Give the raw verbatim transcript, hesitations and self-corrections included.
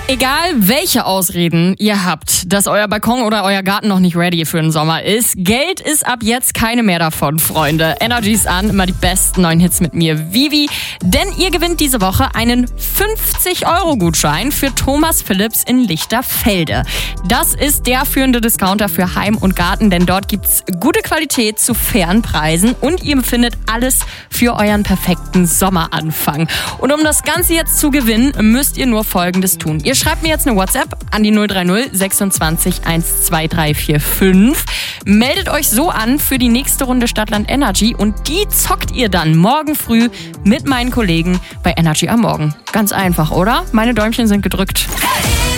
Egal welche Ausreden ihr habt, dass euer Balkon oder euer Garten noch nicht ready für den Sommer ist, Geld ist ab jetzt keine mehr davon, Freunde. Energy ist an, immer die besten neuen Hits mit mir, Vivi. Denn ihr gewinnt diese Woche einen fünfzig Euro Gutschein für Thomas Philips in Lichterfelde. Das ist der führende Discounter für Heim und Garten, denn dort gibt's gute Qualität zu fairen Preisen und ihr findet alles für euren perfekten Sommeranfang. Und um das Ganze jetzt zu gewinnen, müsst ihr nur Folgendes tun. Ihr schreibt mir jetzt eine WhatsApp an die null drei null sechsundzwanzig eins zwei drei vier fünf. Meldet euch so an für die nächste Runde Stadtland Energy und die zockt ihr dann morgen früh mit meinen Kollegen bei Energy am Morgen. Ganz einfach, oder? Meine Däumchen sind gedrückt.